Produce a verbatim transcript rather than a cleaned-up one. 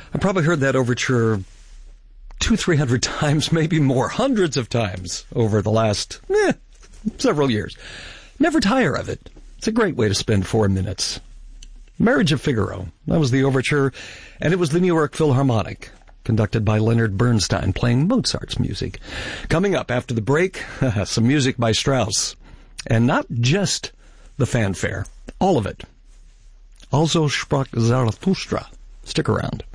I probably heard that overture two, three hundred times, maybe more, hundreds of times over the last eh, several years. Never tire of it. It's a great way to spend four minutes. Marriage of Figaro. That was the overture, and it was the New York Philharmonic, conducted by Leonard Bernstein, playing Mozart's music. Coming up after the break, some music by Strauss. And not just the fanfare, all of it. Also sprach Zarathustra. Stick around.